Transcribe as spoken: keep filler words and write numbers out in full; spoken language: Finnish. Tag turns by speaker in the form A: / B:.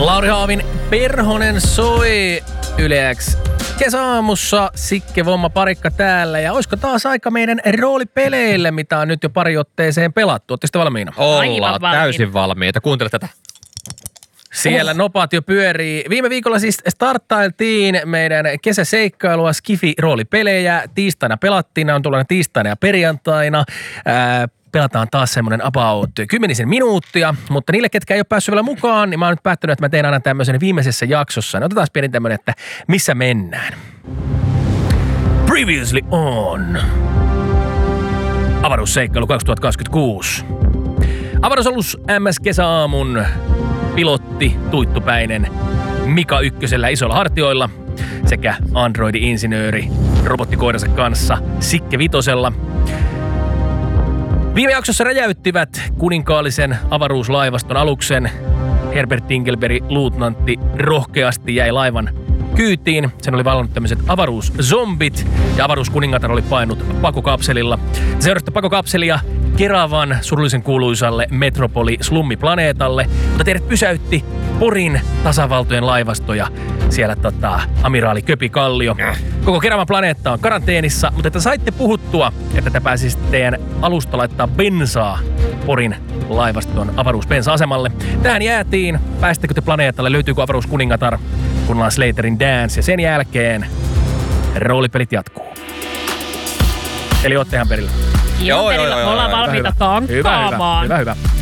A: Lauri Haavin Perhonen soi Yle X. Kesäaamussa Sikke Vomma Parikka täällä. Ja olisiko taas aika meidän roolipeleille, mitä on nyt jo pari otteeseen pelattu? Ootteko sitten valmiina?
B: Ollaan täysin valmiita. Kuuntele tätä.
A: Siellä oh. nopat jo pyörii. Viime viikolla siis starttailtiin meidän kesäseikkailua Skifi-roolipelejä. Tiistaina pelattiin, on tullut tiistaina ja perjantaina. Ää, pelataan taas semmoinen about kymmenisen minuuttia, mutta niille, ketkä ei ole päässyt vielä mukaan, niin mä oon nyt päättänyt, että mä teen aina tämmöisen viimeisessä jaksossa. No otetaan pieni tämmöinen, että missä mennään. Previously on avaruusseikkailu kaksituhattakaksikymmentäkuusi. Avaruusalus M S-kesäaamun pilotti Tuittupäinen Mika Ykkösellä isoilla hartioilla sekä androidi-insinööri robottikoiransa kanssa Sikke Vitosella. Viime jaksossa räjäyttivät kuninkaallisen avaruuslaivaston aluksen. Herbert Dinkelberg, luutnantti, rohkeasti jäi laivan kyytiin. Sen oli vallannut tämmöiset avaruuszombit ja avaruuskuningatar oli painut pakokapselilla. Seurasta pakokapselia Keravan surullisen kuuluisalle metropoli slummiplaneetalle, mutta teidät pysäytti Porin tasavaltojen laivasto ja siellä tota, amiraali Köpi Kallio. Koko Keravan planeetta on karanteenissa, mutta että saitte puhuttua, että te pääsisitte teidän alusta laittaa bensaa Porin laivaston avaruusbensa-asemalle. Tähän jäätiin. Pääsittekö te planeetalle? Löytyykö avaruuskuningatar? Kuunnellaan Slaterin Dance ja sen jälkeen roolipelit jatkuu. Eli ootte ihan perillä.
C: Joo, joo, joo. Me ollaan valmiita tankkaamaan.
A: Hyvä, hyvä, hyvä, hyvä.